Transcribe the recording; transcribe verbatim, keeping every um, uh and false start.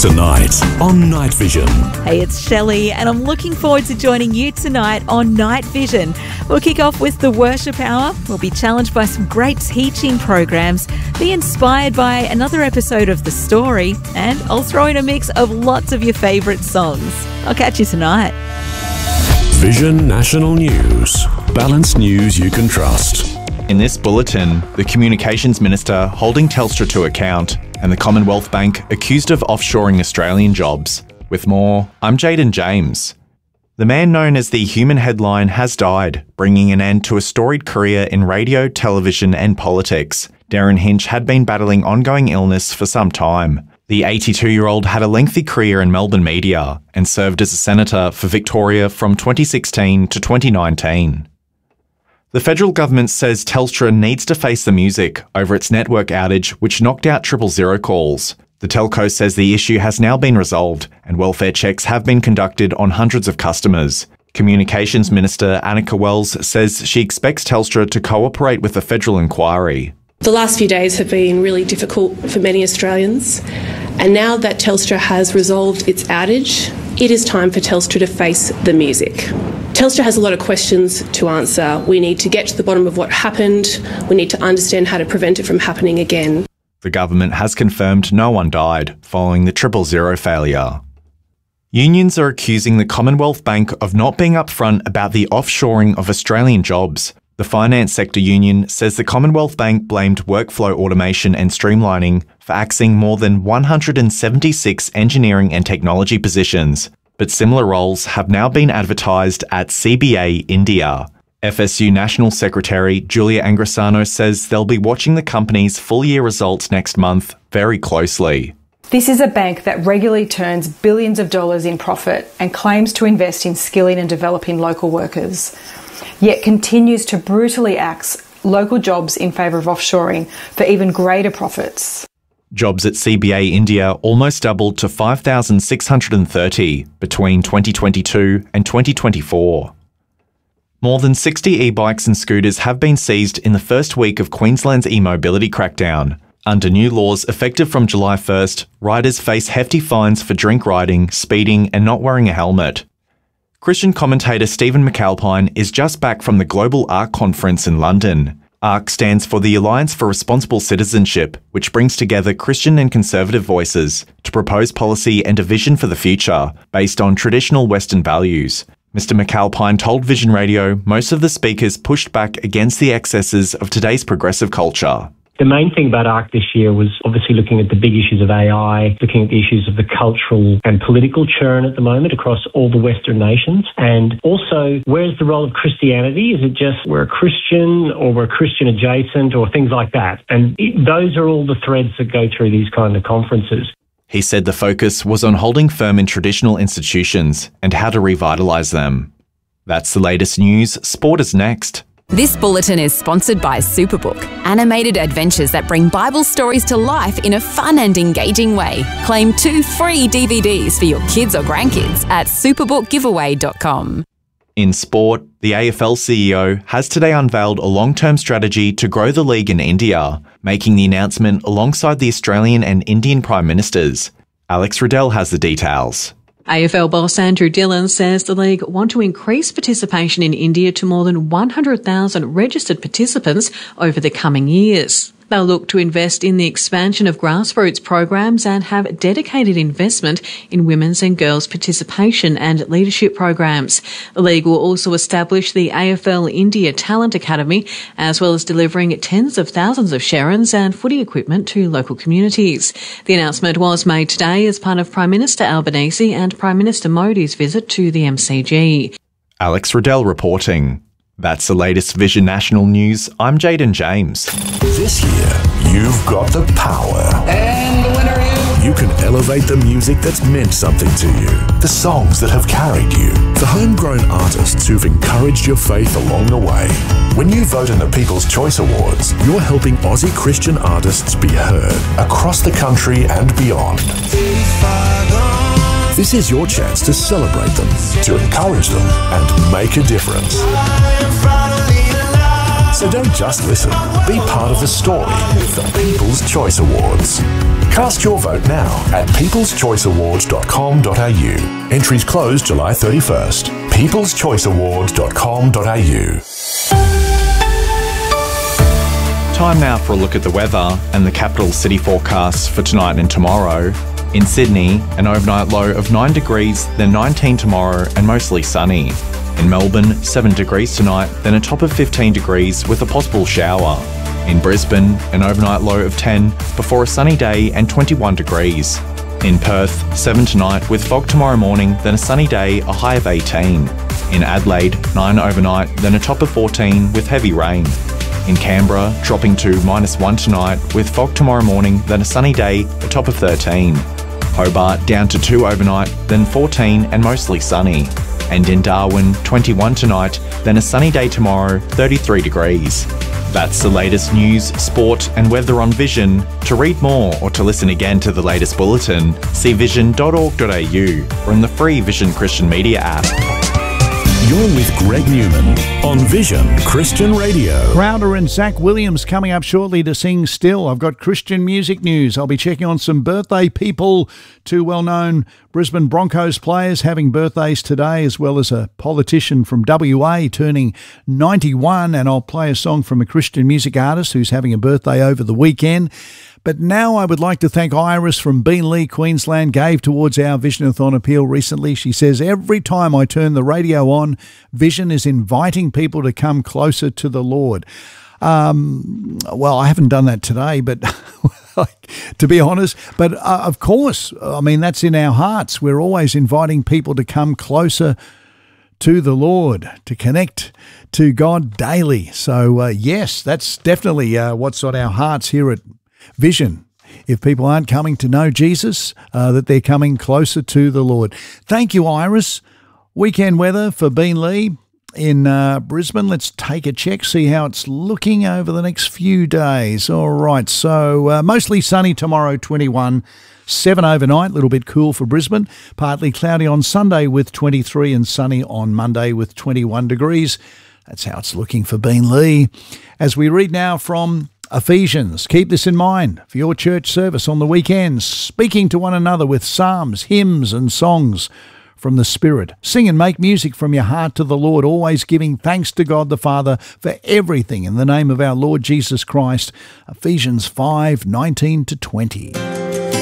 Tonight on Night Vision. Hey, it's Shelley, and I'm looking forward to joining you tonight on Night Vision. We'll kick off with the Worship Hour. We'll be challenged by some great teaching programs, be inspired by another episode of The Story, and I'll throw in a mix of lots of your favourite songs. I'll catch you tonight. Vision National News. Balanced news you can trust. In this bulletin, the Communications Minister holding Telstra to account and the Commonwealth Bank accused of offshoring Australian jobs. With more, I'm Jaden James. The man known as the Human Headline has died, bringing an end to a storied career in radio, television and politics. Darren Hinch had been battling ongoing illness for some time. The eighty-two-year-old had a lengthy career in Melbourne media and served as a senator for Victoria from twenty sixteen to twenty nineteen. The federal government says Telstra needs to face the music over its network outage, which knocked out triple zero calls. The telco says the issue has now been resolved and welfare checks have been conducted on hundreds of customers. Communications Minister Annika Wells says she expects Telstra to cooperate with the federal inquiry. The last few days have been really difficult for many Australians, and now that Telstra has resolved its outage, it is time for Telstra to face the music. Telstra has a lot of questions to answer. We need to get to the bottom of what happened. We need to understand how to prevent it from happening again. The government has confirmed no one died following the triple zero failure. Unions are accusing the Commonwealth Bank of not being upfront about the offshoring of Australian jobs. The Finance Sector Union says the Commonwealth Bank blamed workflow automation and streamlining for axing more than one hundred seventy-six engineering and technology positions, but similar roles have now been advertised at C B A India. F S U National Secretary Julia Angrisano says they'll be watching the company's full-year results next month very closely. This is a bank that regularly turns billions of dollars in profit and claims to invest in skilling and developing local workers, yet continues to brutally axe local jobs in favour of offshoring for even greater profits. Jobs at C B A India almost doubled to five thousand six hundred thirty between twenty twenty-two and twenty twenty-four. More than sixty e-bikes and scooters have been seized in the first week of Queensland's e-mobility crackdown. Under new laws effective from July first, riders face hefty fines for drink riding, speeding and not wearing a helmet. Christian commentator Stephen McAlpine is just back from the Global ARC conference in London. ARC stands for the Alliance for Responsible Citizenship, which brings together Christian and conservative voices to propose policy and a vision for the future based on traditional Western values. Mister McAlpine told Vision Radio most of the speakers pushed back against the excesses of today's progressive culture. The main thing about ARC this year was obviously looking at the big issues of A I, looking at the issues of the cultural and political churn at the moment across all the Western nations, and also where's the role of Christianity? Is it just we're a Christian or we're Christian adjacent or things like that? And it, those are all the threads that go through these kind of conferences. He said the focus was on holding firm in traditional institutions and how to revitalise them. That's the latest news. Sport is next. This bulletin is sponsored by Superbook, animated adventures that bring Bible stories to life in a fun and engaging way. Claim two free D V Ds for your kids or grandkids at superbook giveaway dot com. In sport, the A F L C E O has today unveiled a long-term strategy to grow the league in India, making the announcement alongside the Australian and Indian Prime Ministers. Alex Riddell has the details. A F L boss Andrew Dillon says the league want to increase participation in India to more than one hundred thousand registered participants over the coming years. They'll look to invest in the expansion of grassroots programs and have dedicated investment in women's and girls' participation and leadership programs. The league will also establish the A F L India Talent Academy, as well as delivering tens of thousands of Sherrins and footy equipment to local communities. The announcement was made today as part of Prime Minister Albanese and Prime Minister Modi's visit to the M C G. Alex Riddell reporting. That's the latest Vision National News. I'm Jaden James. This year, you've got the power. And the winner is... You can elevate the music that's meant something to you. The songs that have carried you. The homegrown artists who've encouraged your faith along the way. When you vote in the People's Choice Awards, you're helping Aussie Christian artists be heard across the country and beyond. This is your chance to celebrate them, to encourage them, and make a difference. So So don't just listen. Be part of the story with the People's Choice Awards. Cast your vote now at peoples choice awards dot com dot a u. Entries close July thirty-first. peoples choice awards dot com dot a u. Time now for a look at the weather and the capital city forecasts for tonight and tomorrow. In Sydney, an overnight low of nine degrees, then nineteen tomorrow and mostly sunny. In Melbourne, seven degrees tonight, then a top of fifteen degrees with a possible shower. In Brisbane, an overnight low of ten before a sunny day and twenty-one degrees. In Perth, seven tonight with fog tomorrow morning, then a sunny day, a high of eighteen. In Adelaide, nine overnight, then a top of fourteen with heavy rain. In Canberra, dropping to minus one tonight with fog tomorrow morning, then a sunny day, a top of thirteen. Hobart down to two overnight, then fourteen and mostly sunny. And in Darwin, twenty-one tonight, then a sunny day tomorrow, thirty-three degrees. That's the latest news, sport and weather on Vision. To read more or to listen again to the latest bulletin, see vision dot org dot a u or in the free Vision Christian Media app. You're with Greg Newman on Vision Christian Radio. Crowder and Zach Williams coming up shortly to sing Still. I've got Christian music news. I'll be checking on some birthday people. Two well-known Brisbane Broncos players having birthdays today, as well as a politician from W A turning ninety-one. And I'll play a song from a Christian music artist who's having a birthday over the weekend. But now I would like to thank Iris from Beenleigh, Queensland, gave towards our Visionathon appeal recently. She says, every time I turn the radio on, Vision is inviting people to come closer to the Lord. Um, well, I haven't done that today, but to be honest, but uh, of course, I mean, that's in our hearts. We're always inviting people to come closer to the Lord, to connect to God daily. So, uh, yes, that's definitely uh, what's on our hearts here at Vision. If people aren't coming to know Jesus, uh, that they're coming closer to the Lord. Thank you, Iris. Weekend weather for Beenleigh in uh, Brisbane. Let's take a check, see how it's looking over the next few days. All right, so uh, mostly sunny tomorrow, twenty-one. seven overnight, a little bit cool for Brisbane. Partly cloudy on Sunday with twenty-three and sunny on Monday with twenty-one degrees. That's how it's looking for Beenleigh. As we read now from Ephesians, keep this in mind for your church service on the weekends, speaking to one another with psalms, hymns and songs from the Spirit. Sing and make music from your heart to the Lord, always giving thanks to God the Father for everything in the name of our Lord Jesus Christ. Ephesians five, nineteen to twenty.